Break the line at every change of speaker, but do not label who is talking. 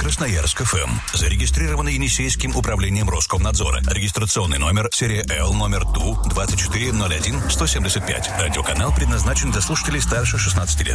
Красноярск ФМ. Зарегистрировано Енисейским управлением Роскомнадзора. Регистрационный номер серия Л номер ТУ 2401-175. Радиоканал предназначен для слушателей старше 16 лет.